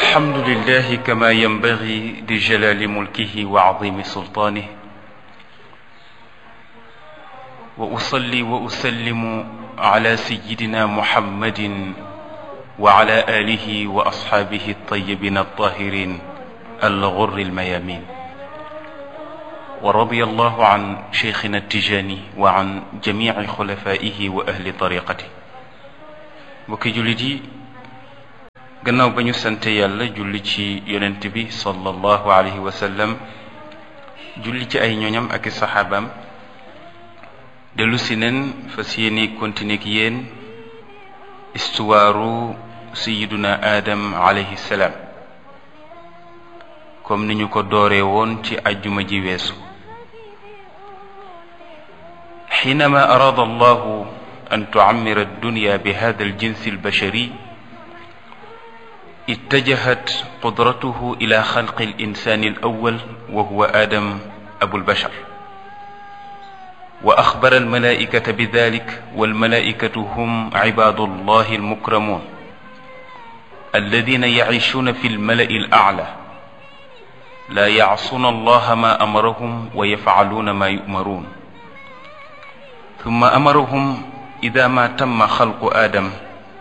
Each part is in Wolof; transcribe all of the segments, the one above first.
الحمد لله كما ينبغي لجلال ملكه وعظيم سلطانه، وأصلي وأسلم على سيدنا محمد وعلى آله وأصحابه الطيبين الطاهرين الغر الميامين، ورضي الله عن شيخنا التجاني وعن جميع خلفائه وأهل طريقته. mbokki jullit yi, gannaaw ba ñu sante yàlla julli ci yonent bi sallallahu alayhi wa sallam, julli ci ay ñoñam ak i saxaabaam, dellu si nen fas yéene continuer ak yéen istuwaaru sayiduna Adam alayhi salaam, comme ni ñu ko dooree woon ci ajjuma ji weesu. xiinama araada allahu an tuammira addunya bi hada aljins albashari اتجهت قدرته إلى خلق الإنسان الأول وهو آدم أبو البشر، وأخبر الملائكة بذلك، والملائكة هم عباد الله المكرمون الذين يعيشون في الملأ الأعلى، لا يعصون الله ما أمرهم ويفعلون ما يؤمرون. ثم أمرهم إذا ما تم خلق آدم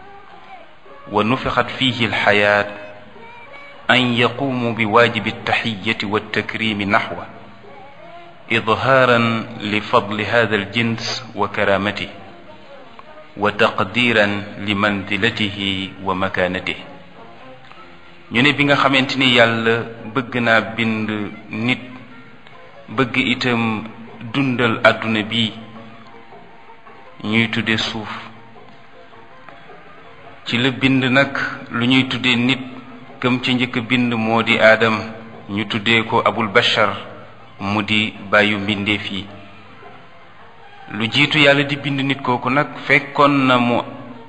ونفخت فيه الحياة أن يقوموا بواجب التحية والتكريم نحوه، إظهارا لفضل هذا الجنس وكرامته وتقديرا لمنزلته ومكانته. ñu ne bi nga xamante ni yàlla bëgg naa bind nit, bëgg itam dundal àdduna bi ñuy tudde suuf, ci la bind nag lu ñuy tuddee nit. këm ci njëkk bind moo di aadam, ñu tuddee ko abul bashar, mu di bàyyu mbindeef yi. lu jiitu yàlla di bind nit kooku nag fekkoon na mu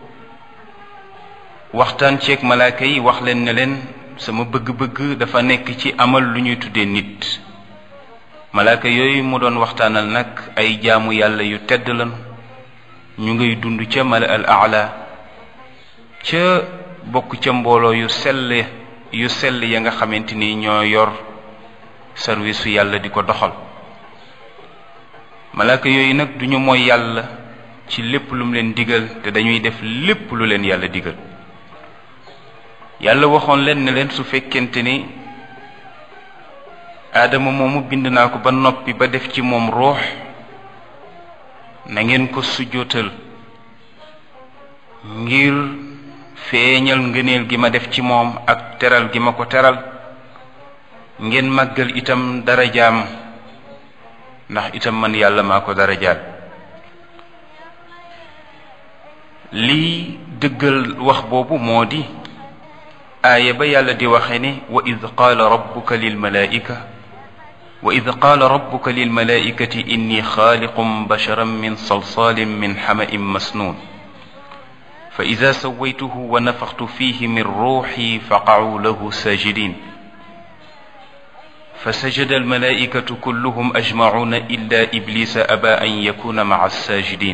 waxtaan ceeg malaaka yi, wax leen ne leen sama bëgg-bëgg dafa nekk ci amal lu ñuy tuddee nit. malaaka yooyu mu doon waxtaanal nag ay jaamu yàlla yu tedd lan, ñu ngay dund ca mala al aala, ca bokk ca mbooloo yu sell ya nga xamante ni ñoo yor service su yàlla di ko doxal. malaaka yooyu nag duñu mooy yàlla ci lépp lu mu leen digal, te dañuy def lépp lu leen yàlla digal. yàlla waxoon leen ne leen su fekkente ni aadama moomu bind naa ko ba noppi ba def ci moom ruux, na ngeen ko sujjóotal ngir feeñal ngëneel gi ma def ci moom ak teral gi ma ko teral. ngeen màggal itam darajaam, ndax itam man yàlla maa ko darajaal. lii dëggal wax boobu moo di aaya ba yàlla di waxe ne wa id qaala rabbuka lilmalaikati inni xaaliqum basharan min salsalin min xama'in masnuun fa ida sawaytuhu wa nafaxtu fihi min ruuxi faqacuu lahu saajidin fa sajada almalaikatu kulluhum ajmacuuna illa iblisa aba an yakuna maca alsaajidin.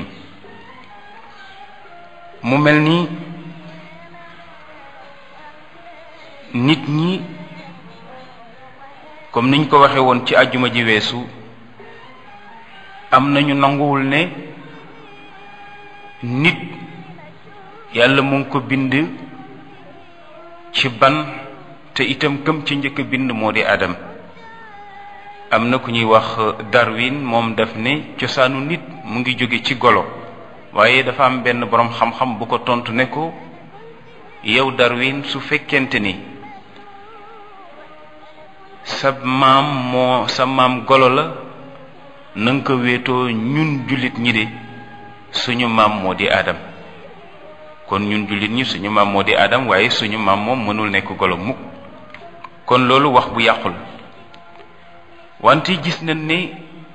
mu mel ni nit ñi, comme niñ ko waxe woon ci àjjuma ji weesu, am nañu nanguwul ne nit yàlla mu ngi ko bind ci ban, te itam këm ci njëkk bind moo di Adam. am na ku ñuy wax Darwin, moom daf ne cosaanu nit mu ngi jóge ci golo, waaye dafa am benn boroom xam-xam bu ko tontu ne ko, yow Darwin, su fekkente ni sa maam golo la, na nga ko wéetoo, ñun jullit ñi de suñu maam moo di Adam. kon ñun jullit ñi suñu maam moo di Adam, waaye suñu maam moom mënul nekk golo mukk. kon loolu wax bu yàqul. wante gis nañ ne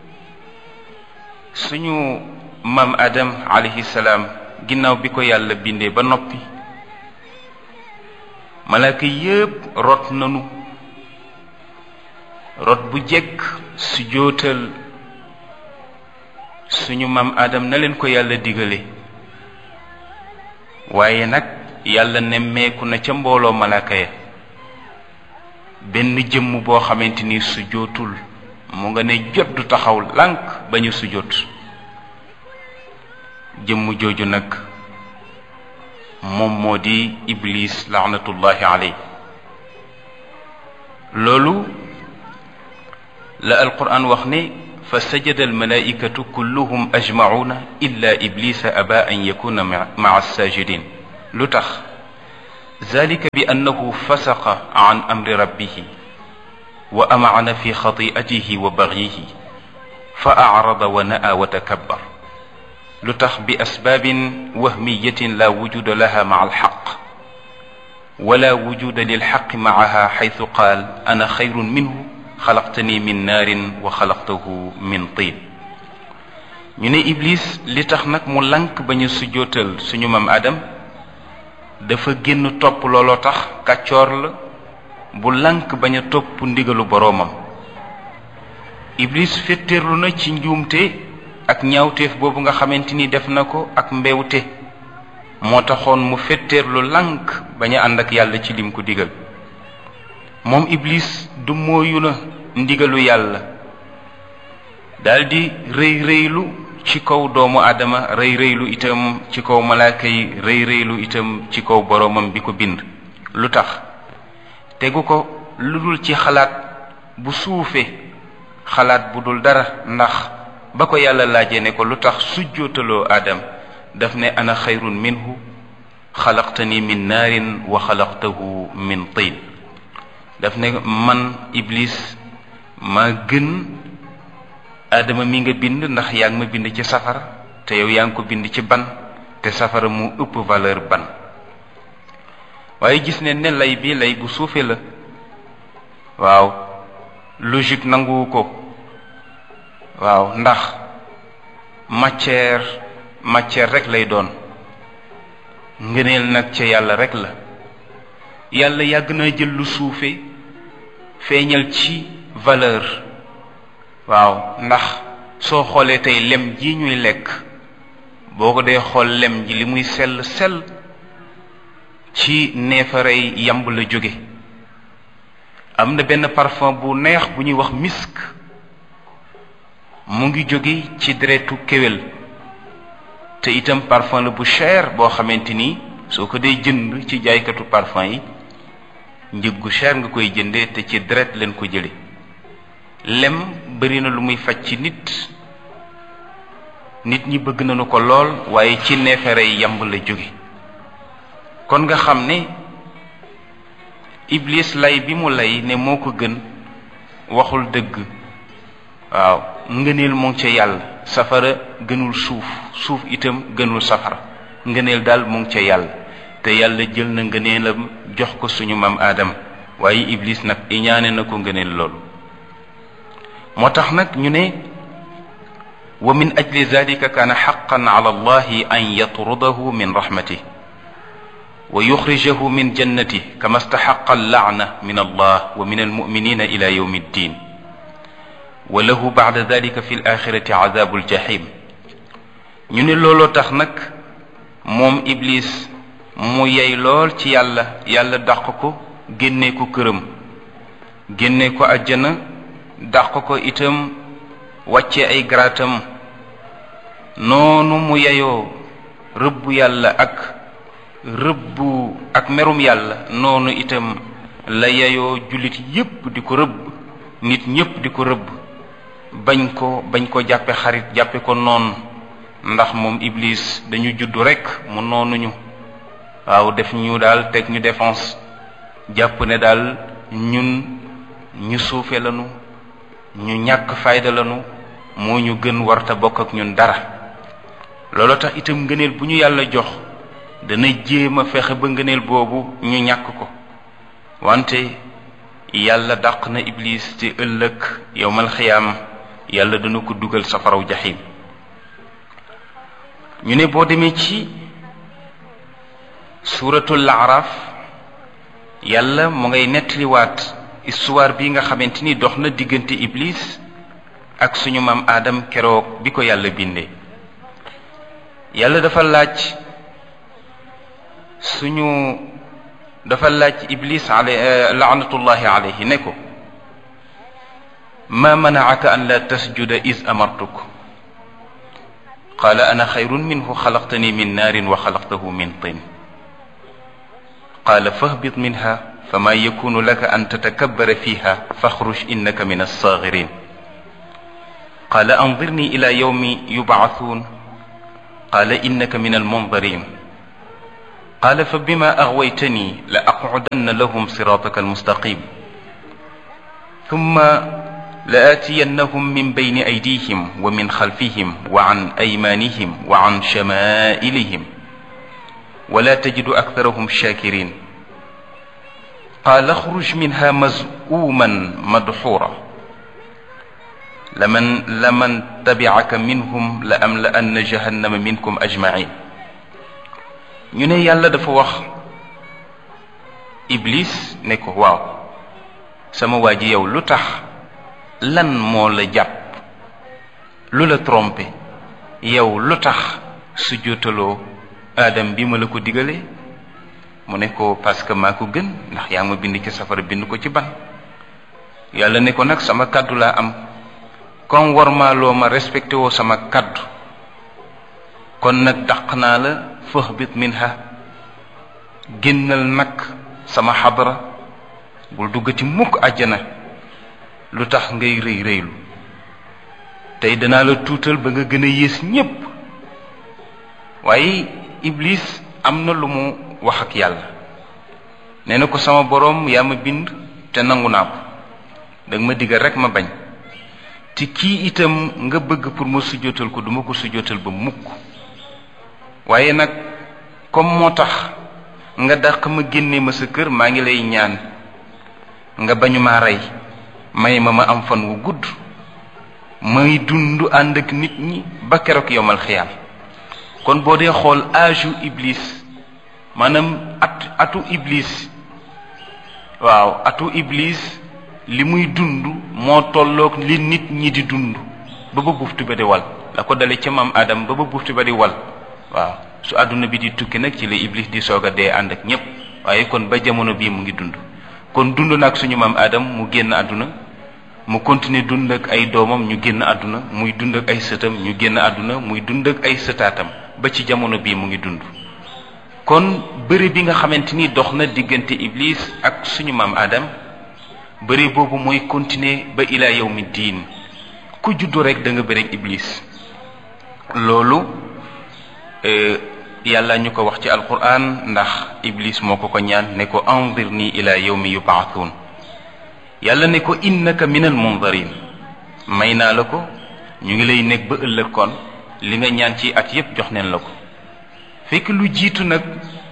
suñu maam Adam alayhi salaam, ginnaaw bi ko yàlla bindee ba noppi, malaaka yépp rot nanu rot bu jekk su jootal suñu maam Adam na leen ko yàlla digale. waaye nag yàlla nemmeeku na ca mbooloo malaaka ya benn jëmm boo xamante ni sujjootul mu nga ne jot du taxaw lànk bañu sujjoot. jëmm jooju nag moom moo di iblis laanatullahi alayhi. loolu la alquran wax ne fa sajada almalaikatu kulluhum ajmacuuna illa iblisa aba an yakuna maca alsajidin. lu tax zalika bi annahu fasaqa an amri rabbihi wa amacana fi xati'atihi wa bagyihi fa acrada wa na'a wa takabbar. lu tax bi asbaabin wahmiyatin la wujuda laha maca alxaq wala wujuda lilxaqi macaha xaytu qaal ana xayrun minhu xalaqtani min naarin wa xalaqtahu min tiin. ñu ne iblis li tax nag mu lank bañu sujjootal suñu maam Adam dafa génn topp looloo tax kàccoor la bu lank bañ a topp ndigalu boroomam. iblis féttéerlu na ci njuumte ak ñaawteef boobu nga xamante ni def na ko ak mbewte moo taxoon mu féttéerlu lank bañ a ànd ak yàlla ci lim ko digal. moom iblis du mooyu na ndigalu yàlla daldi rëy rëylu ci kaw doomu aadama, rëy rëylu itam ci kaw malaaka yi, rëy rëylu itam ci kaw boroomam bi ko bind. lu tax tegu ko lu dul ci xalaat bu suufe, xalaat bu dul dara. ndax ba ko yàlla laajee ne ko lu tax sujjootaloo aadam daf ne ana xayrun minhu xalaqtani min naarin wa xalaqtahu min tiin. daf ne man iblis maa gën aadama mi nga bind ndax yaa ngi ma bind ci safara te yow yaa ngi ko bind ci ban te safara mu ëpp valeur ban. waaye gis ne lay bi lay bu suufe la. waaw logique nanguwu ko. waaw ndax matière rek lay doon. ngëneel nag ca yàlla rek la. yàlla yàgg na jël lu suufe feeñal ci valeur. waaw ndax soo xoolee tey lem ji ñuy lekk boo ko dee xool lem ji li muy sell sell ci neefarey yamb la jóge. am na benn parfum bu neex bu ñuy wax misk mu ngi jóge ci deretu kéwél te itam parfum la bu cher boo xamante ni soo ko dee jënd ci jaaykatu parfum yi njëg gu cher nga koy jëndee te ci deret leen ko jële. lem bari na lu muy faj ci nit ñi bëgg nañu ko lool waaye ci neefere yamb la jóge. kon nga xam ne iblis lay bi mu lay ne moo ko gën waxul dëgg. waaw ngëneel mu ngi ca yàlla. safara gënul suuf itam gënul safara. ngëneel daal mu ngi ca yàlla te yàlla jël na ngëneelam jox ko suñu maam Aadama waaye iblis nag iñaane na ko ngëneel loolu. moo tax nag ñu ne wa min ajli zalika kaana xaqan ala allahi an yatrudahu min rahmatihi wa yuxrijahu min jannatihi kama staxaqa allaana min allah wa min almuminina ila yawmi ddin wa lahu bacda dalika fi alaxirati cadabu aljahim. ñu ne looloo tax nag moom iblis mu yey lool ci yàlla dàq ko génnee ko këram, génnee ko àjjana, dàq ko itam wàcce ay garaatam. noonu mu yeyoo rëbbu yàlla ak merum yàlla noonu itam la yeyoo jullit yépp di ko rëbb, nit ñépp di ko rëbb, bañ ko jàppe xarit, jàppe ko noonu. ndax moom iblis dañu juddu rekk mu noonuñu. waaw def ñu daal teg ñu défense, jàpp ne daal ñun ñu suufe lanu, ñu ñàkk fayda lanu, moo ñu gën warta bokk ak ñun dara. loolu tax itam ngëneel bu ñu yàlla jox dana jéem a fexe ba ngëneel boobu ñu ñàkk ko. wante yàlla dàq na iblis te ëllëg yowmal xiyaam yàlla dana ko dugal safaraw jaxim. ñu ne boo demee ci suuratul Araf yàlla mu ngay nettaliwaat histoire bi nga xamante ni dox na diggante iblis ak suñu maam Adam keroog bi ko yàlla bindee. yàlla dafa laaj suñu dafa laaj iblis laanatullahi alayhi ne ko ma manaaka an la tasjuda is amartuk qaala ana xayrun minhu xalaqtani min naarin wa xalaqtahu min tin qaala fahbit minha fama yakunu laka an tatakabbara fiha faxruj innaka min alsaagirin qaala anzirni ila yawmi yubcathuun qaala innaka min almundarin qaala fa bima aghwaytani la aqcudanna lahum siraataka almustaqim thumma la aatiyannahum min bayni aydihim wa min xalfihim wa an aymanihim wa an shamaa'ilihim wala tajidu aktharahum shakirin qaala axruj minha maz'uuman madxuura laman tabicaka minhum la amla'anna jahannama minkum ajmain. ñu ne yàlla dafa wax iblis ne ko waaw sama waa ji yow lu tax lan moo la jàpp lu la trompé yow lu tax su jotaloo aadam bi ma la ko digalee mu ne ko parce que maa ko gën ndax yaa ma bind ci safara bind ko ci ban. yàlla ne ko nag sama kàddu laa am comme war maa loo ma respecté woo sama kàddu kon nag dàq naa la fahbit minha génnal nag sama xadra bul duggati mukk àjjana lu tax ngay rëy rëylu tey danaa la tuutal ba nga gën a yées ñépp. waaye iblis am na lu mu wax ak yàlla nee na ko sama boroom yaa ma bind te nangu naa ko danga ma digal rekk ma bañ te kii itam nga bëgg pour ma sujjóotal ko duma ko sujjóotal ba mukk waaye nag comme moo tax nga dàq ma génne ma sa kër maa ngi lay ñaan nga bañu maa rey may ma am fan wu gudd may dund ànd ak nit ñi ba keroog yowmal xiyaam. kon boo dee xool âge u iblis maanaam atu iblis waaw atu iblis li muy dund moo tolloog li nit ñi di dund ba buftu ba di wal la ko dale ca maam Adam ba buftu ba di wal waaw su àdduna bi di tukki nag ci la iblis di soog a dee ànd ak ñépp waaye kon ba jamono bii mu ngi dund. kon dund nag suñu maam Adam mu génn àdduna mu continuer dund ak ay doomam ñu génn àdduna muy dund ak ay sëtam ñu génn àdduna muy dund ak ay sëtaatam ba ci jamono bii mu ngi dund. kon bëri bi nga xamante ni dox na diggante iblis ak suñu maam Adam bëri boobu mooy continuer ba ila yawmi diin ku juddu rek da nga bëri ak iblis. loolu yàlla ñu ko wax ci alquran ndax iblis moo ko ñaan ne ko anzirni ila yawmi yub'athun. yàlla ne ko innaka minal mundarin may naa la ko ñu ngi lay nekk ba ëllëg kon li nga ñaan ci at yépp jox neen la ko. fekk lu jiitu nag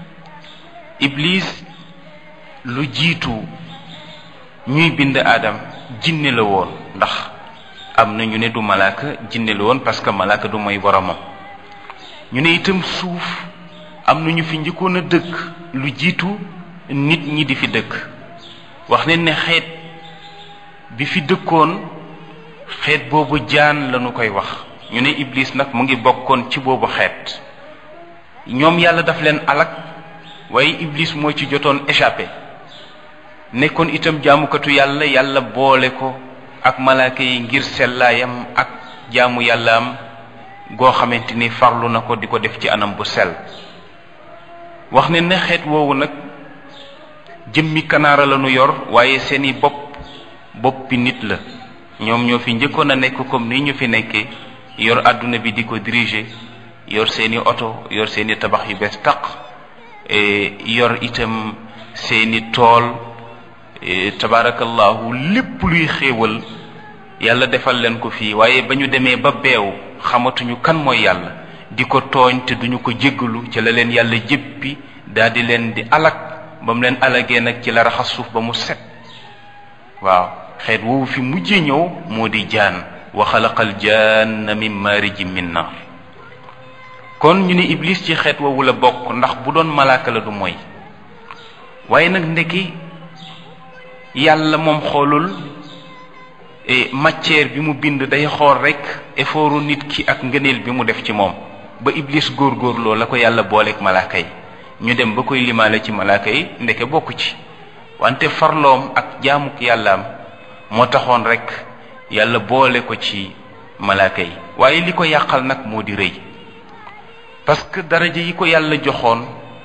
iblis lu jiitu ñuy bind Adam jinne la woon ndax am na ñu ne du malaaka jinne la woon parce que malaaka du mooy boromam. ñu ne itam suuf am na ñu fi njëkkoon a dëkk lu jiitu nit ñi di fi dëkk. wax ne ne xeet bi fi dëkkoon xeet boobu jaan lañu koy wax. ñu ne iblis nag mu ngi bokkoon ci boobu xeet. ñoom yàlla daf leen alak waaye iblis moo ci jotoon échappé nekkoon itam jaamukatu yàlla yàlla boole ko ak malaaka yi ngir sellaayam ak jaamu yàllaam goo xamante ni farlu na ko di ko def ci anam bu sell. wax ne xeet woowu nag jëmmi kanaara la nu yor waaye seeni boppi nit la. ñoom ñoo fi njëkkoon a nekk comme ni ñu fi nekkee yor àdduna bi di ko diriger yor seeni oto yor seeni tabax yu bees taq yor itam seeni tool tabarakallahu lépp luy xéewal yàlla defal leen ko fii. waaye ba ñu demee ba beew xamatuñu kan mooy yàlla di ko tooñ te duñu ko jéggalu ci la leen yàlla jéppi daal di leen di alak ba mu leen alagee nag ci la raxas suuf ba mu set. waaw xeet woowu fi mujjee ñëw moo di jaan wa xalaqal jaanna min maarijin min naar. kon ñu ne iblis ci xeet woowu la bokk ndax bu doon malaaka la du mooy. waaye nag ndeki yàlla moom xoolul matière bi mu bind day xool rek effortu nit ki ak ngëneel bi mu def ci moom ba iblis góorgóorloo la ko yàlla booleeg malaaka yi ñu dem ba koy limaale ci malaaka yi ndeke bokku ci wante farloom ak jaamuk yàllaam moo taxoon rek yàlla boole ko ci malaaka yi waaye li ko yàqal nag moo di rëy parce que daraja yi ko yàlla joxoon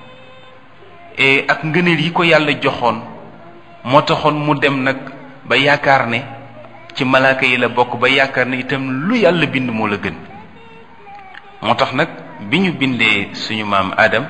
ak ngëneel yi ko yàlla joxoon moo taxoon mu dem nag ba yaakaar ne ci malaaka yi la bokk ba yaakaar ne itam lu yàlla bind moo la gën moo tax nag bi ñu bindee suñu maam Adam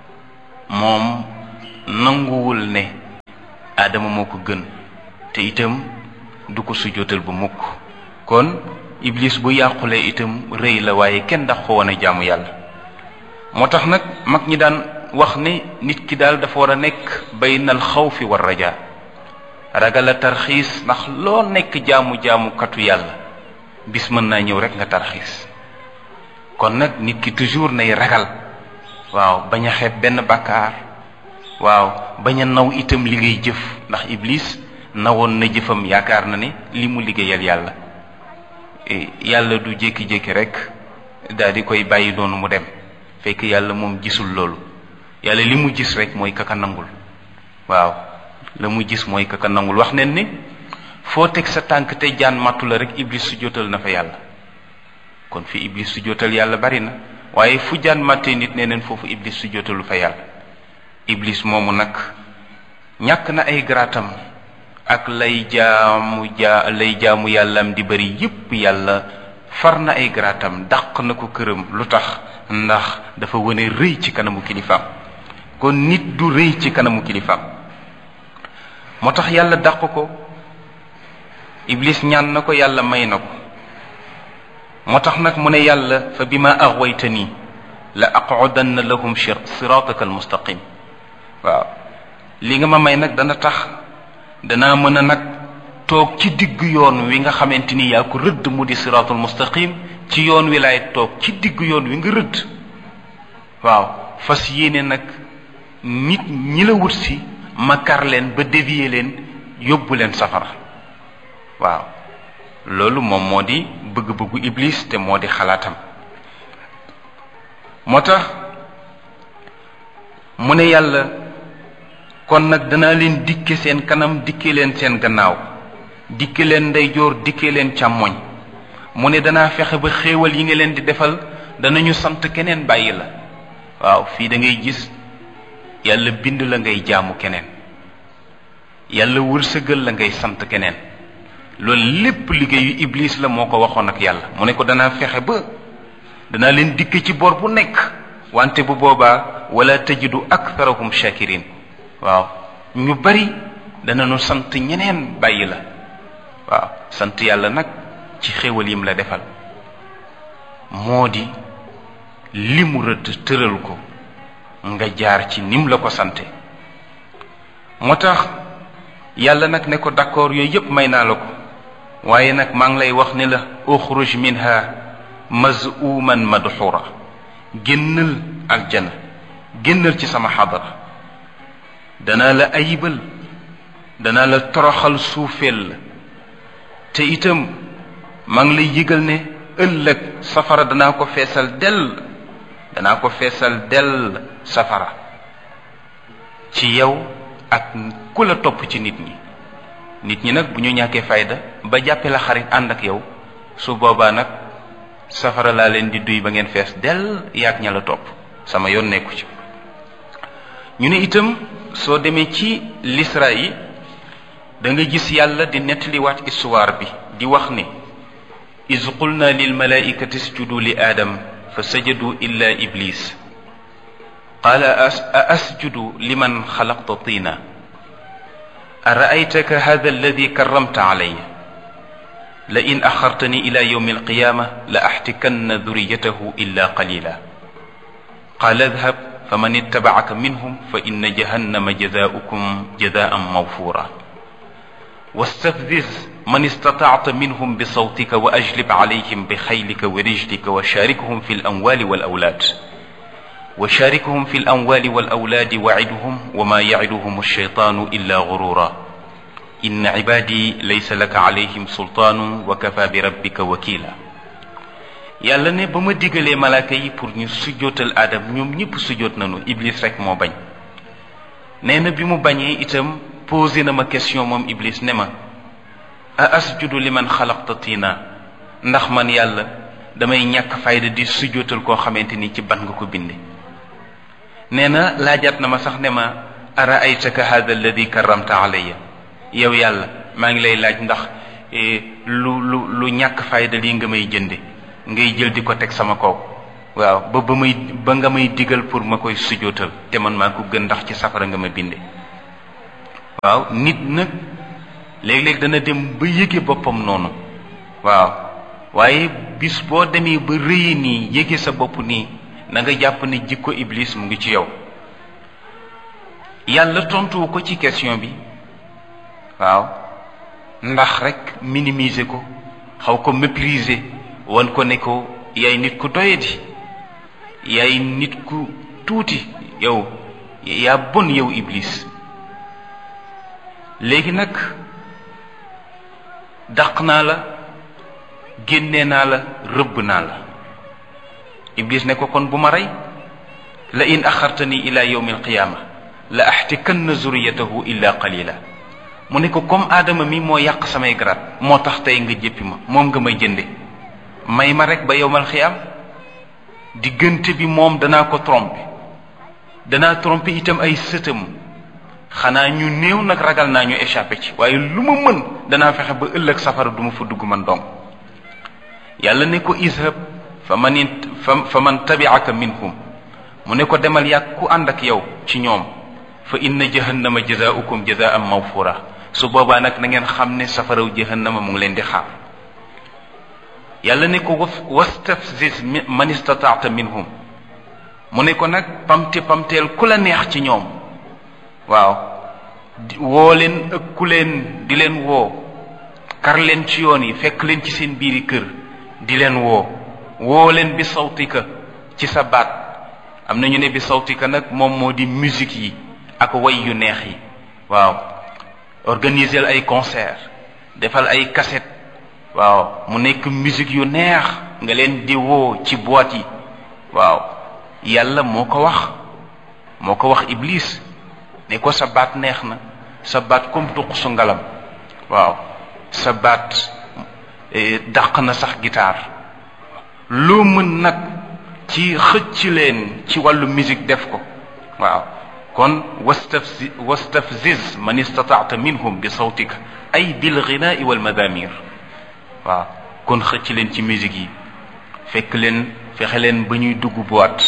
moom nanguwul ne Adama moo ko gën te itam du ko sujjóotal bu mukk kon iblis bu yàqulee itam rëy la waaye kenn ndax ko woon a jaamu yàlla moo tax nag mag ñi daan wax ne nit ki daal dafa war a nekk baynal xawfi war rajaa ragal a tarxiis ndax loo nekk jaamukatu yàlla bis mën naa ñëw rek nga tarxiis kon nag nit ki toujours nay ragal waaw bañ a xeeb benn bàkkaar waaw bañ a naw itam li ngay jëf ndax iblis nawoon na jëfam yaakaar na ne li mu liggéeyal yàlla yàlla du jékki-jékki rek daal di koy bàyyi noonu mu dem fekk yàlla moom gisul loolu yàlla li mu gis rek mooy kaka nangul waaw la mu gis mooy kaka nangul wax nen ni foo teg sa tànk te jaan màttu la rek iblis su jotal na fa yàlla kon fi iblis su jotal yàlla bari na waaye fu jaan màttee nit nee neen foofu iblis su jotalu fa yàlla iblis moomu nag ñàkk na ay garaatam ak lay jaamu yàllam di bari yépp yàlla far na ay garaatam dàq na ko këram lu tax ndax dafa wane rëy ci kanamu kilifaam kon nit du rëy ci kanamu kilifaam moo tax yàlla dàq ko iblis ñaan na ko yàlla may na ko moo tax nag mu ne yàlla fa bima aghwaytani la aq'udanna lahum sirataka almustaqim waaw li nga ma may nag dana tax danaa mën a nag toog ci diggu yoon wi nga xamante ni yaa ko rëdd mu di siratul mustaqim ci yoon wi laay toog ci diggu yoon wi nga rëdd waaw fas yéene nag nit ñi la wut si ma kar leen ba dévier leen yóbbu leen safara waaw loolu moom moo di bëgg-bëggu iblis te moo di xalaatam moo tax mu ne yàlla kon nag danaa leen dikke seen kanam dikke leen seen gannaaw dikke leen ndeyjoor dikke leen càmmoñ mu ne danaa fexe ba xéewal yi nga leen di defal danañu sant keneen bàyyi la waaw fii da ngay gis yàlla bind la ngay jaamu keneen yàlla wërsëgal la ngay sant keneen loolu lépp liggéeyu iblis la moo ko waxoon ak yàlla mu ne ko danaa fexe ba danaa leen dikke ci bor bu nekk wante bu boobaa wala tajidu aktharahum shakirin waaw ñu bari danañu sant ñeneen bàyyi la waaw sant yàlla nag ci xéewal yim la defal moo di li mu rëdd tëral ko nga jaar ci nim la ko sante moo tax yàlla nag ne ko d'accord yooyu yépp may naa la ko waaye nag maa ngi lay wax ne la uxruj minha mazuman madxura génnal aljana génnal ci sama xadara danaa la ayibal danaa la toroxal suufeel la te itam maa ngi lay yëgal ne ëllëg safara danaa ko feesal dell safara ci yow ak ku la topp ci nit ñi nag bu ñu ñàkkee fayda ba jàppe la xarit ànd ak yow su boobaa nag safara laa leen di duy ba ngeen fees dell yaag ña la topp sama yoon nekku ci ñu ne itam soo demee ci l'Isra yi da nga gis yàlla di nettaliwaat histoire bi di wax ne iz qulna lil malaikati isjudu li aadam fa sajadu illa iblis qaala a asjudu liman xalaqta tiina araaytaka hada alladi karramta alayya la in axartani ila yawmi alqiyama la axtikanna duriyatahu illa qalila qaala adhab faman ittabacaka minhum fa inna jahannama jazaaukum jazaan mawfura واستفزز من استطعت منهم بصوتك وأجلب عليهم بخيلك ورجلك وشاركهم في الأموال والأولاد وعدهم وما يعدهم الشيطان إلا غرورا إن عبادي ليس لك عليهم سلطان وكفى بربك وكيلا yàlla ne ba ma digalee malaaka yi pour ñu sujjootal aadam ñoom ñëpp sujjoot nañu iblis rek moo bañ. nee na bi mu bañee itam posé na ma question moom iblis ne ma a asjudu liman xalaqta tiina, ndax man yàlla damay ñàkk fayda di sujjootal koo xamante ni ci ban nga ko binde. nee na laajaat na ma sax ne ma araaytaka hada alladi karramta alayya, yow yàlla maa ngi lay laaj ndax lu ñàkk fayda lii nga may jënde ngay jël di ko teg sama kaw, waaw ba nga may digal pour ma koy sujjootal te man maa ko gën ndax ci safara nga ma binde. waaw nit nag léeg-léeg dana dem ba yëge boppam noonu, waaw waaye bis boo demee ba rëye nii yëge sa bopp nii na nga jàpp ne jikko iblis mu ngi ci yow. yàlla tontuwu ko ci question bi, waaw ndax rek minimiser ko, xaw ko mépriser, wan ko ne ko yaay nit ku doyadi, yaay nit ku tuuti, yow yaa bon yow iblis. léegi nag dàq naa la, génne naa la, rëbb naa la. iblis ne ko kon bu ma rey, la in axartani ila yawmi alqiyaama la axtikanna zuriyatahu illa qalila. mu ne ko comme aadama mi moo yàq samay garaat moo tax tey nga jéppi ma, moom nga may jënde, may ma rek ba yawmal xiyaam. diggante bi moom danaa ko tromper, danaa tromper itam ay sëtam. xanaa ñu néew nag ragal naa ñu échappé ci, waaye lu ma mën danaa fexe ba ëllëg safara du ma fa dugg man dong. yàlla ne ko izhab fa man tabi'aka minhum, mu ne ko demal yàgg ku ànd ak yow ci ñoom, fa inna jahannama jazaa'ukum jazaa'an mawfura. su boobaa nag na ngeen xam ne safaraw jahannama mu ngi leen di xaar. yàlla ne ko wastafziz man istata'ta minhum, mu ne ko nag pamteel ku la neex ci ñoom, waaw woo leen ëkku leen, di leen woo, kar leen ci yoon yi, fekk leen ci seen biiri kër, di leen woo leen bi sawtika, ci sa baat. am na ñu ne bi sawtika nag moom moo di musique yi ak way yu neex yi, waaw organiser ay concert, defal ay cassette, waaw mu nekk musique yu neex nga leen di woo ci boîte yi. waaw yàlla moo ko wax iblis ne ko sa baat neex na, sa baat comme tuq su ngalam, waaw sa baat dàq na sax guitare. loo mën nag ci xëcc leen ci wàllu musique def ko. waaw kon wastafziz man istata'ta minhum bi sawtika ay bil ghina'i wal madamir. waaw kon xëcc leen ci musique yi, fexe leen ba ñuy dugg boîte,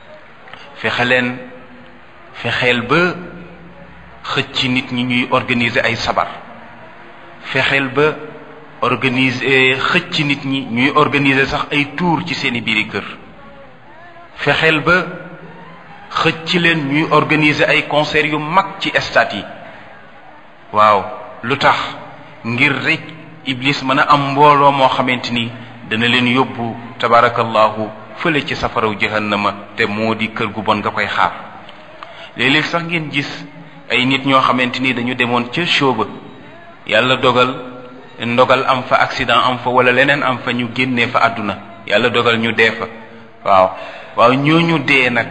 fexeel ba xëcc nit ñi ñuy organiser ay sabar, fexeel ba xëcc nit ñi ñuy organiser sax ay tour ci seeni biiri kër, fexeel ba xëcc leen ñuy organiser ay concert yu mag ci stade yi. waaw lu tax? ngir rek iblis mën a am mbooloo moo xamante ni dana leen yóbbu tabarakallahu fële ci safaraw jahannama, te moo di kër gu bon nga koy xaar. léeg-léeg sax ngeen gis ay nit ñoo xamante ni dañu demoon ca show ba, yàlla ndogal am fa, accident am fa, wala leneen am fa, ñu génnee fa àdduna, yàlla dogal ñu dee fa. waaw ñooñu dee nag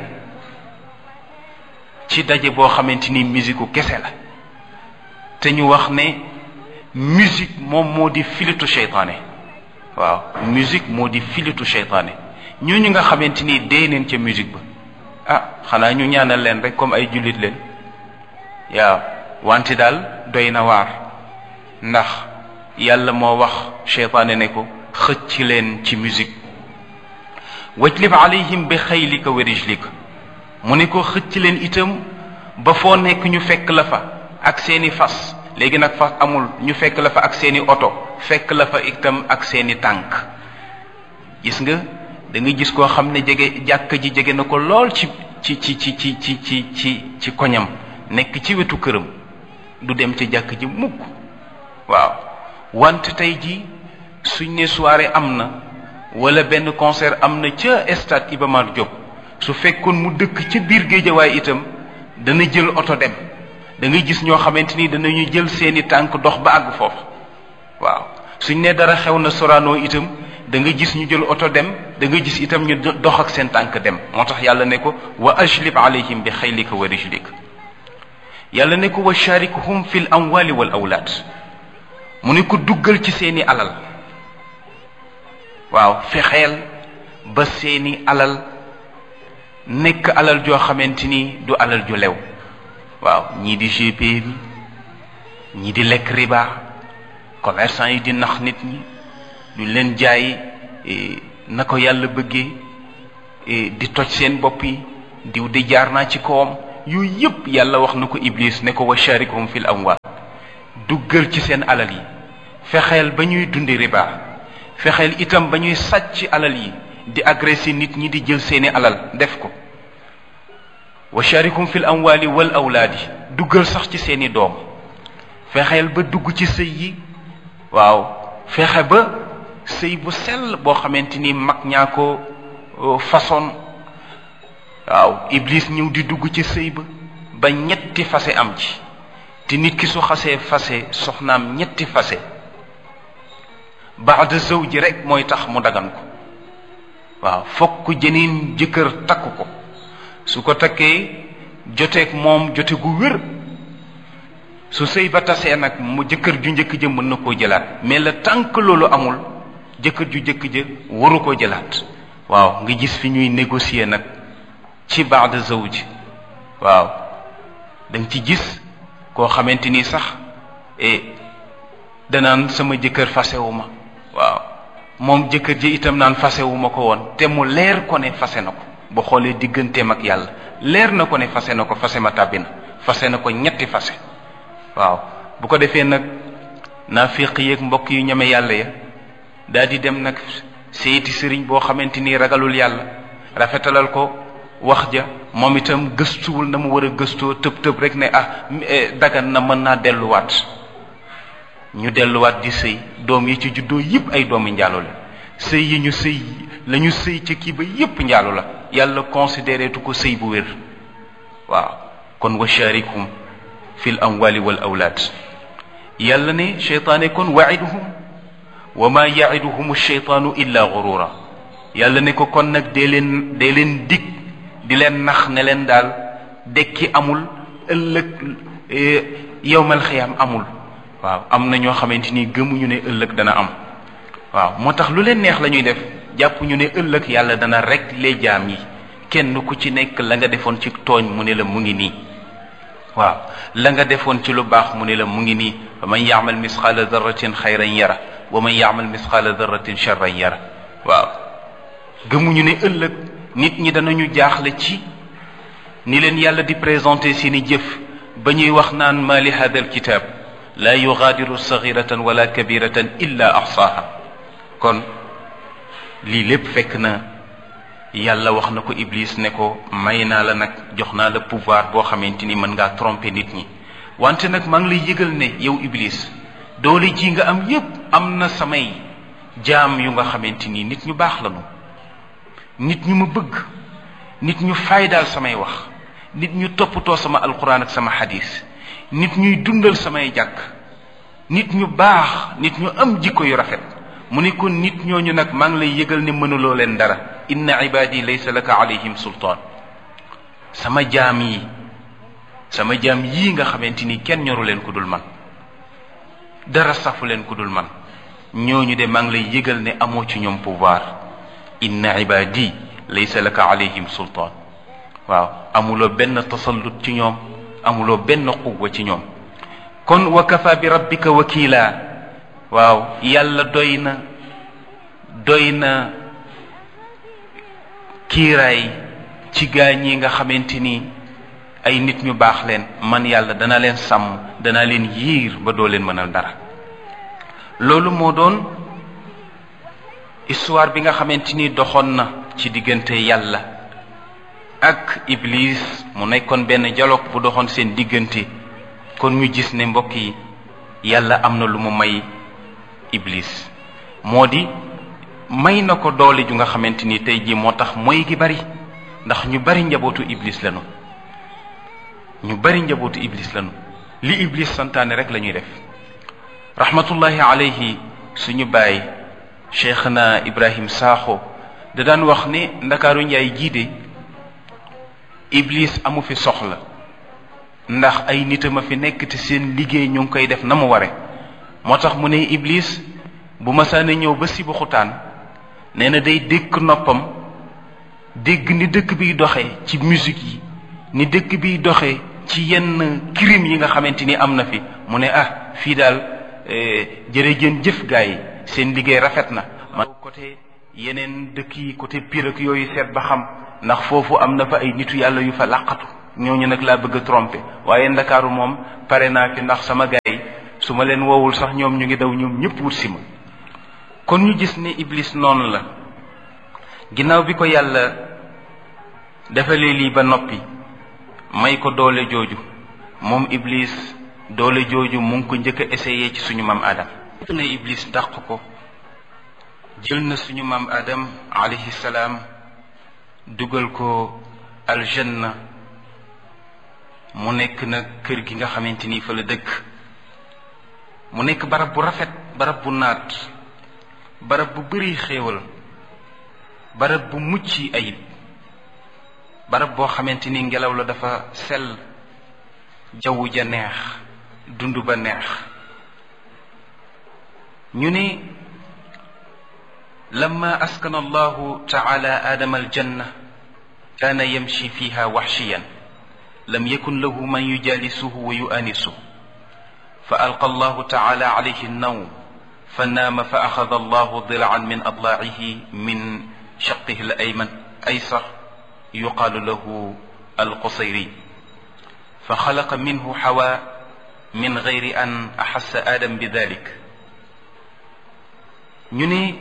ci daje boo xamante ni musique kese la, te ñu wax ne musique moom moo di filitu seytaane. waaw musique moo di filitu seytaane. ñooñu nga xamante ni dee neen ca musique ba, xanaa ñu ñaanal leen rek comme ay jullit leen. waaw wante daal doy na waar, ndax yàlla moo wax seytaane ne ko xëcc leen ci musique. wajlib alayhim bi xaylika wa rijlika, mu ne ko xëcc leen itam ba foo nekk ñu fekk la fa ak seeni fas. léegi nag fas amul, ñu fekk la fa ak seeni oto, fekk la fa itam ak seeni tànk. gis nga da nga gis koo xam ne jàkka ji jege na ko lool ci koñam, nekk ci wetu këram, du dem ca jàkka ji mukk. waaw wante tey ji suñ ne soirée am na wala benn concert am na ca stade Iba Mar Diop, su fekkoon mu dëkk ca biir Géejawaay itam dana jël oto dem. da ngay gis ñoo xamante ni danañu jël seeni tànk dox ba àgg foofu. waaw suñ ne dara xew na Sorano itam da nga gis ñu jël oto dem, da nga gis itam ñu dox ak seen tànk dem. moo tax yàlla ne ko wa ajlib alayhim bi xaylika wa rijlik. yàlla ne ko wa sharikuhum fi l amwali wal awlaad, mu ne ko duggal ci seeni alal. waaw, fexeel ba seeni alal nekk alal joo xamante ni du alal ju lew. waaw, ñii di GP bi, ñii di lekk riba, commerçant yi di nax nit ñi, duñ leen jaay na ko yàlla bëggee, di toj seen bopp yi, diw di jaar naa ci kawam. yooyu yëpp yàlla wax na ko Iblis ne ko wa sharikhum fil amwal, duggal ci seen alal yi, fexeel ba ñuy dundi riba, fexeel itam ba ñuy sàcc alal yi, di agressé nit ñi, di jël seeni alal def ko. wa sharikhum fil amwali wal awlaadi, duggal sax ci seeni doom, fexeel ba dugg ci sëy yi. waaw, fexe ba sëy bu sell boo xamante ni mag ñaa ko façon. waaw, Iblis ñëw di dugg ci sëy ba ñetti fase am ci, te nit ki su xasee fase soxnaam ñetti fase, baada zawji rek mooy tax mu dagan ko. waaw, fokk jeneen jëkkër takk ko, su ko takkee joteeg moom jote gu wér. su sëy ba tasee nag mu jëkkër ju njëkk ja mën na koo jëlaat, mais le tant que loolu amul, jëkkër ju njëkk ja waru koo jëlaat. waaw, nga gis fi ñuy négocier nag ci baada zawji. waaw, da nga ci gis koo xamante ni sax danaan sama jëkkër fasewu ma. waaw, moom jëkkër ji itam naan fasewu ma ko woon, te mu leer ko ne fase na ko. ba xoolee digganteem ak yàlla leer na ko ne fase na ko, fase ma tàbbi na, fase na ko ñetti fase. waaw, bu ko defee nag naafiq yeeg mbokk yu ñeme yàlla ya daal di dem nag seeti sëriñ boo xamante ni ragalul yàlla, rafetalal ko wax ja, moom itam gëstuwul na mu war a gëstoo, tëb rek ne dagan na, mën naa delluwaat. ñu delluwaat di sëy, doom yi ci juddoo yëpp ay doomi njaalo la. sëy yi ñu sëy la ñu sëy ca kii ba yëpp njaalo la. yàlla considéré tu ko sëy bu wér. waaw, kon wa sharikum fil amwali wal awlaad. yàlla ne cheytaane kon waiduhum wa ma yaiduhum cheytaanu illa gurura. yàlla ne ko kon nag dee leen dig, di leen nax ne leen daal dekki amul, ëllëg yowmal xiyaam amul. waaw, am na ñoo xamante ni gëmuñu ne ëllëg dana am. waaw, moo tax lu leen neex la ñuy def, jàpp ñu ne ëllëg yàlla dana rek les jaam yi, kenn ku ci nekk la nga defoon ci tooñ mu ne la mu ngi nii. waaw, la nga defoon ci lu baax mu ne la mu ngi nii. wa man yaamal misqaala darratin xayran yara wa man yaamal misqaala darratin charran yara. waaw, gëmuñu ne ëllëg nit ñi danañu jaaxle ci ni leen yàlla di présenté seeni jëf, ba ñuy wax naan ma li hada alkitab la yugaadiru saxiratan wala kabiratan illa axsaaha. kon lii lépp fekk na yàlla wax na ko Iblis ne ko may naa la nag, jox naa la pouvoir boo xamante ni mën ngaa tromper nit ñi. wante nag maa ngi lay yëgal ne yow Iblis, doole ji nga am yépp am na samay jaam yu nga xamante ni nit ñu baax lañu, nit ñu ma bëgg, nit ñu faydaal samay wax, nit ñu toppatoo sama alquran ak sama xadis, nit ñuy dundal samay jàkk, nit ñu baax, nit ñu am jikko yu rafet. mu ne kon nit ñooñu nag maa ngi lay yëgal ne mënuloo leen dara. inna ibadi laysa laka alayhim sultaan. sama jaam yii nga xamante ni kenn ñoru leen ku dul man, dara safu leen ku dul man, ñooñu de maa ngi lay yëgal ne amoo ci ñoom pouvoir. inna ibadi laysa laka alayhim sultaan. waaw, amuloo benn tasallut ci ñoom, amuloo benn quwwa ci ñoom. kon wa kafa bi rabbika wakila. waaw, yàlla doy na kiiraay ci gaañ yi nga xamante ni ay nit ñu baax leen. man yàlla dana leen sàmm, dana leen yiir ba doo leen mënal dara. loolu moo doon histoire bi nga xamante ni doxoon na ci diggante yàlla ak Iblis. mu nekkoon benn dialogue bu doxoon seen diggante. kon ñu gis ne mbokk yi, yàlla am na lu mu may Iblis, moo di may na ko doole ju nga xamante ni tey jii moo tax mooy gi bari. ndax ñu bari njabootu Iblis lañu, li Iblis santaane rek la ñuy def. rahmatullahi alayhi suñu baay Cheikhna Ibrahim Sakho da daan wax ne ndakaaru njaay jiide Iblis amu fi soxla ndax ay nitam a fi nekk te seen liggéey ñu ngi koy def na mu ware moo tax mu ne Iblis bu masaana ñëw ba si xutaan nee na day dékk noppam dégg ni dëkk biy doxee ci musique yi ni dëkk biy doxee ci yenn crime yi nga xamante ni am na fi mu ne fii daal jërëjën jëf gaa yi seen liggéey rafet na man côté yeneen dëkk yi côté Pire ak yooyu seet ba xam ndax foofu am na fa ay nitu yàlla yu fa làqatu ñooñu nag laa bëgg a tromper waaye ndakaaru moom pare naa fi ndax sama gaa yi su ma leen woowul sax ñoom ñu ngi daw ñoom ñëpp wut si ma kon ñu gis ne Iblis noonu la ginnaaw bi ko yàlla defalee lii ba noppi may ko doole jooju moom Iblis doole jooju mu ngi ko njëkk a essayé ci suñu maam Adam ne Iblis dàq ko jël na suñu maam Adam alayhi salaam dugal ko aljanna mu nekk nag kër gi nga xamante ni fa la dëkk mu nekk barab bu rafet barab bu naat barab bu bëri xéewal barab bu mucc ayib barab boo xamante ni ngelaw la dafa sell jaww ja neex dund ba neex ñu ne lamma askana allahu taala aadama aljanna kaana yamshi fiha waxshiyan lam yakun lahu man yujalisuhu wa yuanisuhu fa alqa allahu taala alayhi annawm fa naama fa axada allahu dilaan min adlaacihi min shaqihi al ayman aysar yuqaalu lahu alqusayri fa xalaqa minhu xawa min gayri an axassa aadam bi dalik ñu ne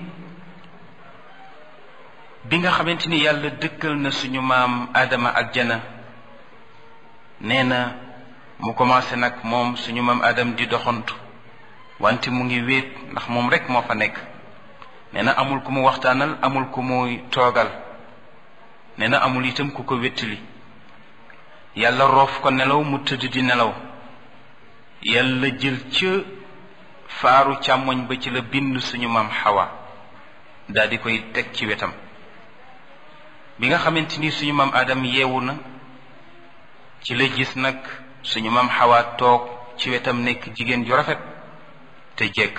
bi nga xamante ni yàlla dëkkal na suñu maam Adama aljana nee na mu commencé nag moom suñu maam Adam di doxantu wante mu ngi wéet ndax moom rek moo fa nekk nee na amul ku mu waxtaanal amul ku muy toogal nee na amul itam ku ko wéttali yàlla roof ko nelaw mu tëdd di nelaw yàlla jël ca faaru càmmoñ ba ci la bind suñu maam Xawa daal di koy teg ci wetam bi nga xamante ni suñu maam Adam yeewu na ci la gis nag suñu maam Xawa toog ci wetam nekk jigéen ju rafet te jekk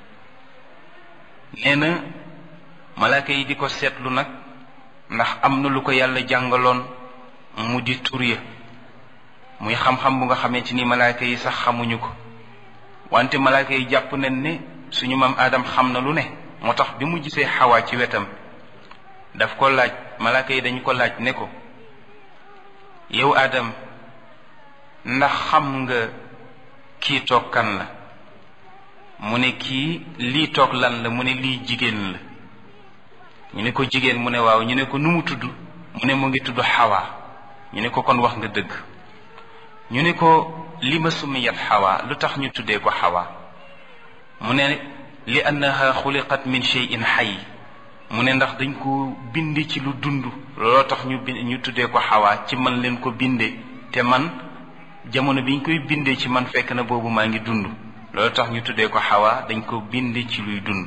nee na malaaka yi di ko seetlu nag ndax am na lu ko yàlla jàngaloon mu di tur ya muy xam-xam bu nga xamante ni malaaka yi sax xamuñu ko wante malaaka yi jàpp nañ ne suñu maam Adam xam na lu ne moo tax bi mu gisee Xawa ci wetam daf ko laaj malaaka yi dañu ko laaj ne ko yow Adam ndax xam nga kii toog kan la mu ne kii lii toog lan la mu ne lii jigéen la ñu ne ko jigéen mu ne waaw ñu ne ko nu mu tudd mu ne mu ngi tudd Xawa ñu ne ko kon wax nga dëgg ñu ne ko li ma sumiyat Xawa lu tax ñu tuddee ko Xawa mu ne li annaha xuliqat min shay'in xay mu ne ndax dañ ko bind ci lu dund looloo tax ñu tuddee ko Xawa ci man leen ko bindee te man jamono biñ koy bindee ci man fekk na boobu maa ngi dund looloo tax ñu tuddee ko Xawa dañ ko bind ci luy dund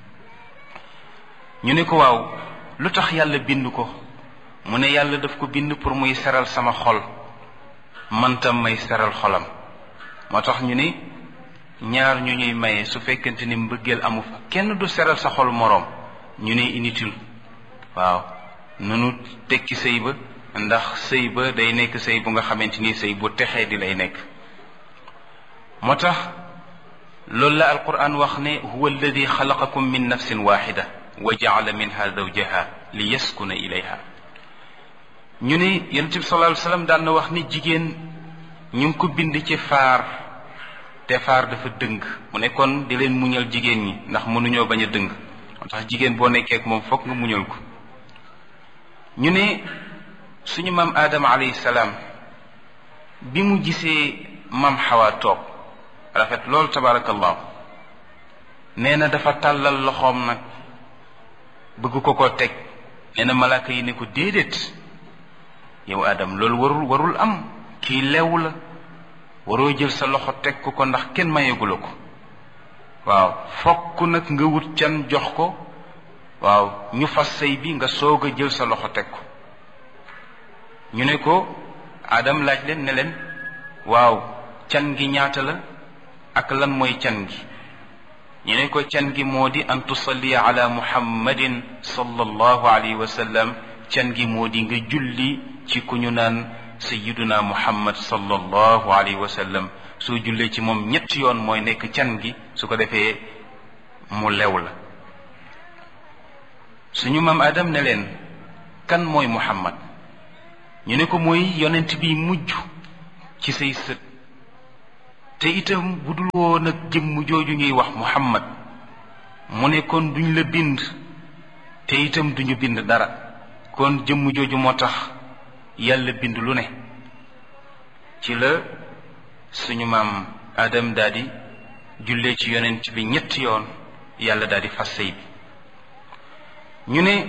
ñu ne ko waaw lu tax yàlla bind ko mu ne yàlla daf ko bind pour muy seral sama xol man tam may seral xolam moo tax ñu ne ñaar ñu ñuy maye su fekkente ni mbëggeel amu fa kenn du seral sa xol moroom ñu ne inutile waaw nunu tekki sëy ba ndax sëy ba day nekk sëy bu nga xamante ni sëy bu texee di lay nekk moo tax loolu la alquran wax ne huwa alladi xalaqakum min nafsin waxida wa jaala minha zawjaha li yaskuna ilayha ñu ne yonent bi sallallahu alayhi wa sallam daan na wax ni jigéen ñu ngi ko bind ci faar te faar dafa dëng mu ne kon di leen muñal jigéen ñi ndax mënuñoo bañ a dëng moo tax jigéen boo nekkee ak moom fokk nga muñal ko ñu ne suñu maam Adama alayhi salaam bi mu gisee maam Xawa toog rafet loolu tabarakallahu nee na dafa tàllal loxoom nag bëgg ko teg nee na malaaka yi ne ko déedéet yow Adam loolu warul am kii lew la waroo jël sa loxo teg ko ndax kenn mayegula ko waaw fokk nag nga wut can jox ko waaw ñu fas sëy bi nga soog a jël sa loxo teg ko. ñu ne ko Adam laaj leen ne leen waaw can gi ñaata la ak lan mooy can gi. ñu ne ko can gi moo di an tusalliya ala muhammadin sallallahu alayhi wa sallam, can gi moo di nga julli ci ku ñu naan sayyiduna muhammad sallallahu alayhi wa sallam. soo jullee ci moom ñetti yoon mooy nekk can gi, su ko defee mu lew la. suñu maam Adam ne leen kan mooy muhammad. ñu ne ko mooy yonent bi mujj ci say sët, te itam bu dul woon ak jëmm jooju ñuy wax muhammad mu ne kon duñ la bind, te itam duñu bind dara, kon jëmm jooju moo tax yàlla bind lu ne. ci la suñu maam Adam daldi jullee ci yonent bi ñetti yoon, yàlla daldi fas sëy bi. ñu ne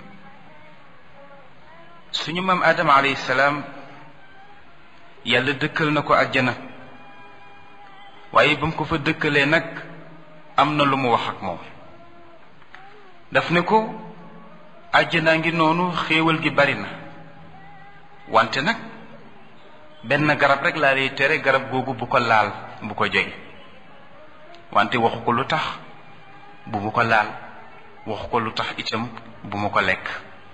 suñu maam Adam alayhi salaam yàlla dëkkal na ko àjjana, waaye ba mu ko fa dëkkalee nag am na lu mu wax ak moom. daf ne ko àjjanaa ngi noonu, xéewal gi bari na, wante nag benn garab rek laa lay tere, garab googu bu ko laal, bu ko jege. wante waxu ko lu tax bu mu ko laal, waxu ko lu tax itam bu mu ko lekk.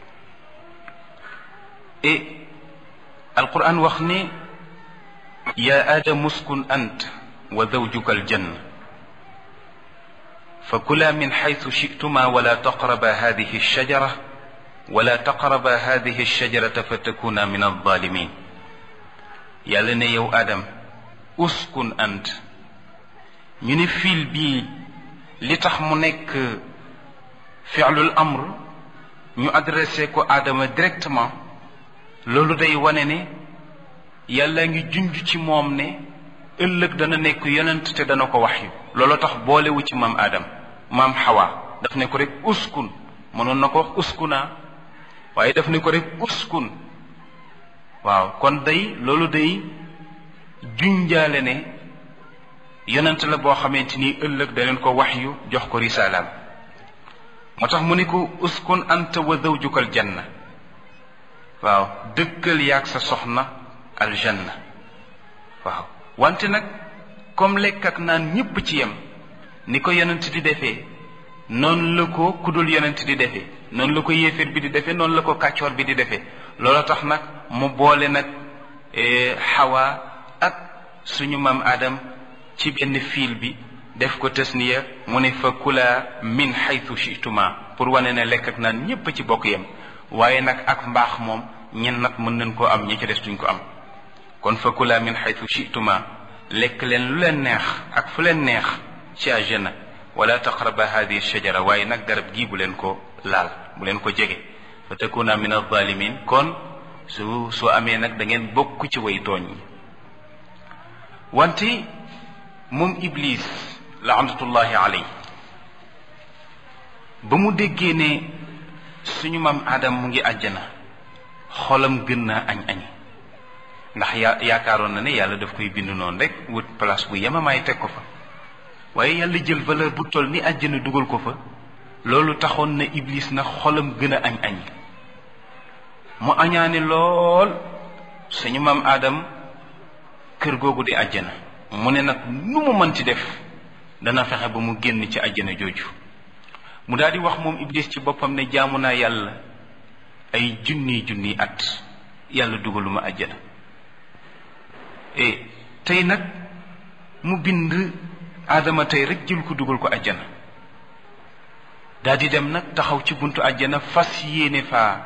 et alquran wax ni ya aadamu uskun ant wa zawjuka aljanna fa kula min xaytu shituma wala taqraba hadihi alshajara wala taqraba hadihi alshajarata fa takuna min alzalimin. yàlla ne yow Adam uskun ant. ñu ne fiil bii li tax mu nekk fi'lul amr ñu adressé ko Adama directement, loolu day wane ne yàlla ngi junj ci moom ne ëllëg dana nekk yonent te dana ko waxyu. loolu tax boolewu ci maam Adam, maam Hawa daf ne ko rek uskun. mënoon na ko wax uskuna, waaye daf ne ko rek uskun. waaw kon day loolu day junjaale ne yonent la boo xamante ni ëllëg da leen ko waxyu, jox ko risalaam. moo tax mu ne ko uskun anta wa zawjuka aljanna. waaw dëkkal yaag sa soxna aljanna. waaw wante nag comme lekk ak naan ñépp ci yem, ni ko yonent di defee noonu la ko kudul yonent di defee, noonu la ko yéeféer bi di defee, noonu la ko kàccoor bi di defee. loolu tax nag mu boole nag Hawa ak suñu maam Adam ci benn fiil bi, def ko tasniya, mu ne fa kula min xaytu shituma, pour wane ne lekk ak naan ñépp ci bokk yem. waaye nag ak mbaax moom ñen nag mën nañ koo am, ñi ci des duñ ko am. kon fa kula min xaytu shituma, lekk leen lu leen neex ak fu leen neex ci àjjana, wala taqraba hadihi shajara, waaye nag garab gii bu leen ko laal, bu leen ko jege. fa takuna min alzalimin, kon soo amee nag da ngeen bokk ci way tooñ yi. wante moom Iblis laanatullahi alayhi ba mu déggee ne suñu maam Adam mu ngi àjjana, xolam gën naa añ-añi, ndax yaakaaroon na ne yàlla daf koy bind noonu rek wut place bu yemamaay teg ko fa. waaye yàlla jël valeur bu toll ni àjjana dugal ko fa, loolu taxoon na Iblis na xolam gën a añ-añi. mu añaane lool suñu maam Adam kër googu di àjjana. mu ne nag nu mu mën ci def dana fexe ba mu génn ci àjjana jooju. mu daal di wax moom Iblis ci boppam ne jaamu naa yàlla ay junni at, yàlla dugaluma àjjana. tey nag mu bind Adama tey rek jël ko dugal ko àjjana. daal di dem nag taxaw ci buntu àjjana, fas yéene faa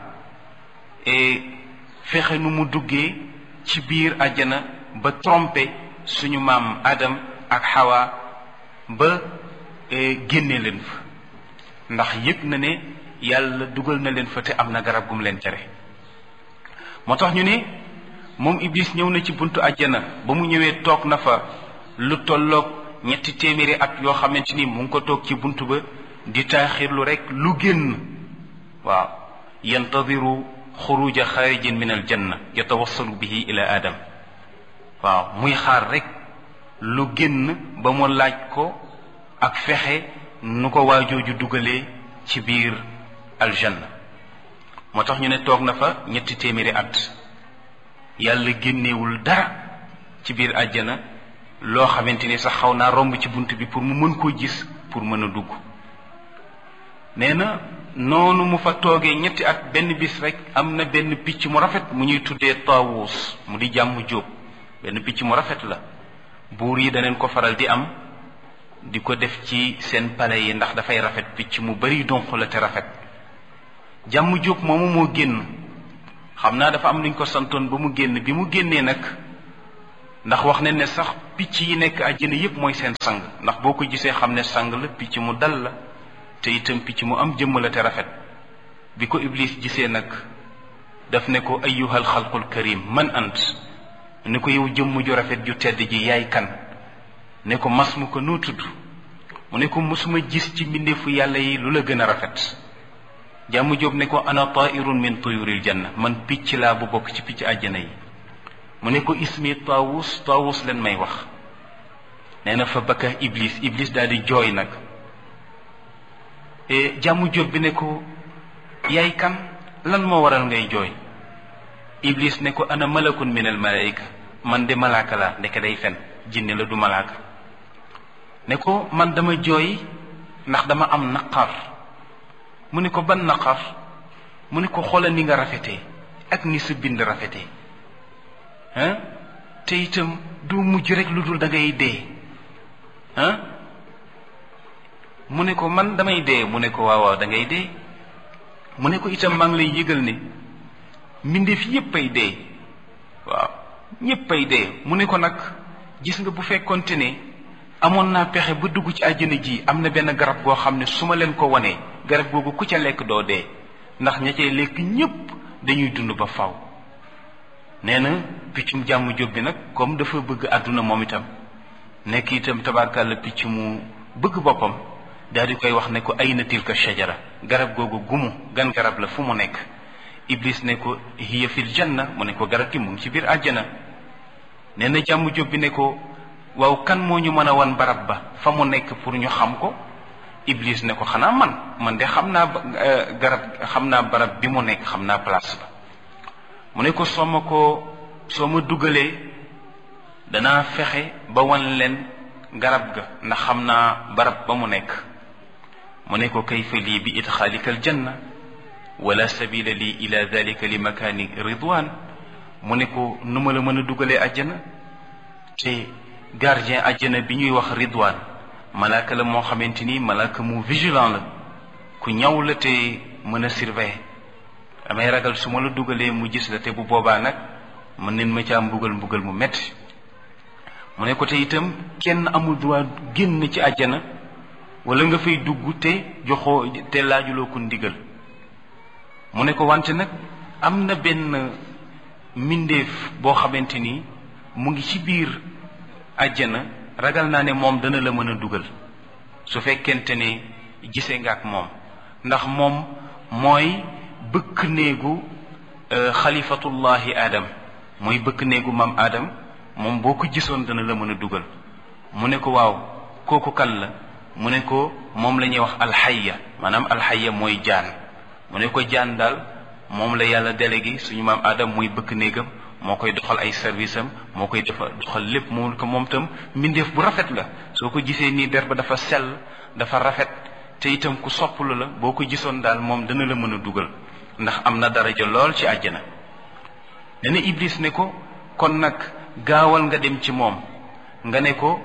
fexe nu mu duggee ci biir àjjana ba tromper suñu maam Adam ak Hawa ba génne leen fa, ndax yëg na ne yàlla dugal na leen fa te am na garab gum leen tere. moo tax ñu ne moom Iblis ñëw na ci buntu àjjana, ba mu ñëwee toog na fa lu tolloog 300 at yoo xamante ni mu ngi ko toog ci buntu ba di taaxirlu rek lu génn. waaw yantadiru xuruja xaarijin min aljanna yatawassalu bihi ila Adam. waaw muy xaar rek lu génn ba mu laaj ko ak fexe nu ko waajooju dugalee ci biir aljanna. moo tax ñu ne toog na fa 300 at yàlla génnewul dara ci biir àjjana loo xamante ni sax xaw naa romb ci bunt bi pour mu mën koo gis pour mën a dugg. nee na noonu mu fa toogee 3 at benn bis rek am na benn picc mu rafet mu ñuy tuddee taawus mu di jàmm jóob. benn picc mu rafet la buur yi daneen ko faral di am di ko def ci seen palais yi ndax dafay rafet, picc mu bari donq la te rafet. jàmm jóob moomu moo génn, xam naa dafa am luñ ko santoon ba mu génn. bi mu génnee nag, ndax wax ne ne sax picc yi nekk àjjana yépp mooy seen sang, ndax boo ko gisee xam ne sang la, picc mu dal la te itam picc mu am jëmm la te rafet. bi ko Iblis gisee nag daf ne ko ayyuhal xalqul karim man ant, ne ko yow jëmm ju rafet ju tedd ji yaay kan? ne ko mas mu ko noo tudd? mu ne ko mosuma gis ci mbindeefu yàlla yi lu la gën a rafet. jàmm jóob ne ko ana tairun min tuyuril janna, man picc laa bu bokk ci picc àjjana yi. mu ne ko ismi taawus, taawus leen may wax. nee na fa bakka iblis daal di jooy nag. jàmm jóob bi ne ko yaay kan, lan moo waral ngay jooy? iblis ne ko ana malakun min al malaika, man de malaaka la, ndeke day fen, jinne la du malaaka. ne ko man dama jooy ndax dama am naqar. mu ne ko ban naqar? mu ne ko xoolal ni nga rafetee ak ni sa bind rafetee te itam doo mujj rek lu dul da ngay dee mu ne ko man damay dee. mu ne ko waaw waaw da ngay dee. mu ne ko itam maa ngi lay yëgal ne mbindeef yépp ay dee, waaw ñépp ay dee. mu ne ko nag gis nga bu fekkonte ne amoon naa pexe ba dugg ci àjjana ji, am na benn garab goo xam ne su ma leen ko wanee, garab googu ku ca lekk doo dee, ndax ña cay lekk ñépp dañuy dund ba faw. nee na piccum jàmm jóob bi nag comme dafa bëgg àdduna moom itam, nekk itam tabarkàlla picc mu bëgg boppam, daal di koy wax ne ko ayna tilka shajara, garab googu gumu gan garab la, fu mu nekk? Iblis ne ko hiya fil janna, mu ne ko garab gi mu ngi ci biir àjjana. nee na jàmm jóob bi ne ko waaw kan moo ñu mën a wan barab ba fa mu nekk pour ñu xam ko? Iblis ne ko xanaa man de xam naa xam naa barab bi mu nekk, xam naa place ba. mu ne ko soo ma dugalee danaa fexe ba wan leen garab ga, ndax xam naa barab ba mu nekk. mu ne ko kayfa lii bi idxaalika aljanna wala sabila lii ila dalika li makaani ridwan. mu ne ko nu ma la mën a dugalee àjjana te gardien àjjana bi ñuy wax ridwan malaaka la moo xamante ni malaaka mu vigilant la, ku ñaw la te mën a surveiller. damay ragal su ma la dugalee mu gis la te bu boobaa nag mën neen ma caa mbugal mu metti. mu ne ko te itam kenn amul droit génn ci àjjana wala nga fay dugg te laajuloo ko ndigal. mu ne ko wante nag am na benn mbindeef boo xamante ni mu ngi ci biir àjjana, ragal naa ne moom dana la mën a dugal su fekkente ne gisee nga ak moom, ndax moom mooy bëkk néegu xalifatullahi Adam, mooy bëkk néegu maam Adam. moom boo ko gisoon dana la mën a dugal. mu ne ko waaw kooku kan la? mu ne ko moom la ñuy wax alxaya, maanaam alxaya mooy jaan. mu ne ko jaan daal moom la yàlla délégué suñu maam Adam, muy bëkk néegam, moo koy doxal ay service am, moo koy doxal lépp. mu ne ko moom itam mbindeef bu rafet la, soo ko gisee nii der ba dafa sell, dafa rafet, te itam ku sopplu la. boo ko gisoon daal moom dana la mën a dugal ndax am na daraja lool ci àjjana. nee na Iblis ne ko kon nag gaawal nga dem ci moom nga ne ko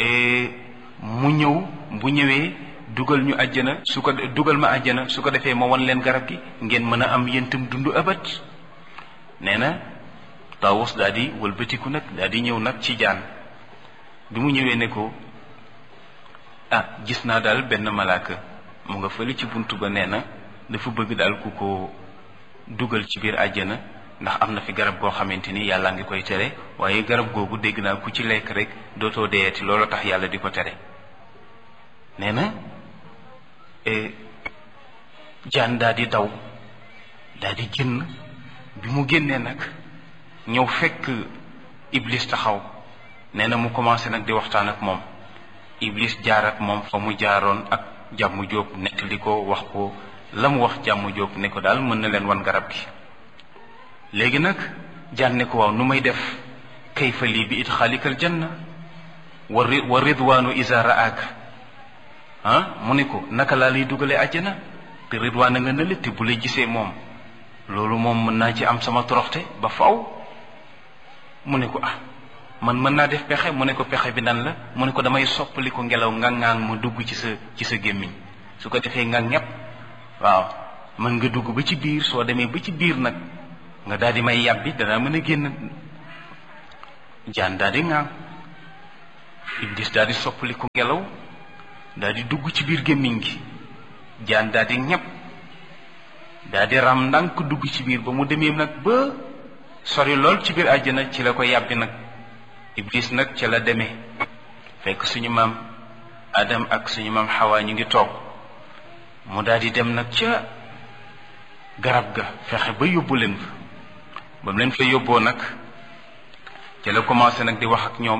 mu ñëw, bu ñëwee dugal ñu àjjana, dugal ma àjjana, su ko defee ma wan leen garab gi ngeen mën a am yéntam dundu abat. nee na Taawus daal di wëlbatiku nag daal di ñëw nag ci jaan. bi mu ñëwee ne ko gis naa daal benn malaaka mu nga fële ci buntu ba, nee na dafa bëgg daal ku ko dugal ci biir àjjana, ndax am na fi garab goo xamante ni yàlla ngi koy tere, waaye garab googu dégg naa ku ci lekk rek dootoo deeti, loolu tax yàlla di ko tere. nee na jaan daal di daw, daal di génn. bi mu génnee nag ñëw fekk Iblis taxaw. nee na mu commencé nag di waxtaan ak moom. Iblis jaar ak moom fa mu jaaroon ak jàmm jóob, nettali ko, wax ko la mu wax jàmm jóob ne ko daal mën na leen wan garab gi. léegi nag jaan ne ko waaw nu may def kayfa lii bi idxaalikal janna wa ridwaanu iza raaka mu ne ko naka laa lay dugalee àjjana te ridwaan a nga nële te bu la gisee moom loolu moom mën naa ci am sama toroxte ba faw. mu ne ko man mën naa def pexe. mu ne ko pexe bi nan la. mu ne ko damay soppali ko ngelaw ngang-ngang mu dugg ci sa gémmiñ su ko defee ngang ñepp waaw mën nga dugg ba ci biir soo demee ba ci biir nag nga daal di may yàbbi danaa mën a génn. jaan daal di ngang iblis daal di soppali ko ngelaw daal di dugg ci biir gémmiñ gi. jaan daal di ñepp daal di ram ndànk dugg ci biir ba mu demee nag ba sori lool ci biir àjjana ci la ko yàbbi nag. iblis nag ca la demee fekk suñu maam Adam ak suñu maam Xawa ñu ngi toog mu daal di dem nag ca garab ga fexe ba yóbbu leen fa. ba mu leen fa yóbboo nag ca la commencé nag di wax ak ñoom